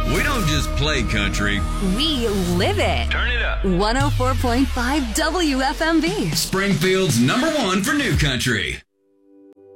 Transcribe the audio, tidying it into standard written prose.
We don't just play country. We live it. Turn it up. 104.5 WFMB. Springfield's #1 for new country.